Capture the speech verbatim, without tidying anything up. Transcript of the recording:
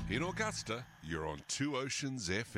In Augusta, you're on Two Oceans F M.